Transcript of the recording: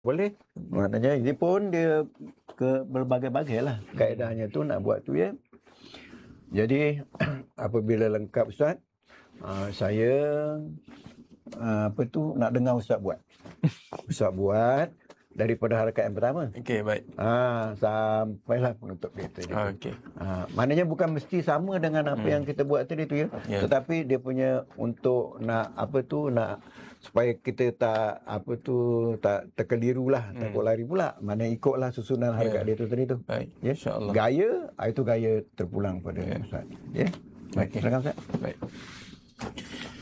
Boleh. Maknanya ini pun dia ke berbagai-bagai lah kaedahnya tu nak buat tu ya. Jadi apabila lengkap Ustaz, saya nak dengar Ustaz buat. Ustaz buat daripada harakat yang pertama. Okey, baik. Sampailah penutup dia tadi. Okey. Maknanya bukan mesti sama dengan apa yang kita buat tadi tu ya. Ya. Tetapi dia punya untuk nak supaya kita tak terkeliru lah, takut lari pula. Mana ikutlah susunan harakat dia tu tadi tu. Baik. Ya. InsyaAllah. Gaya itu gaya terpulang pada Ustaz. Ya. Baik, silakan Ustaz. Baik.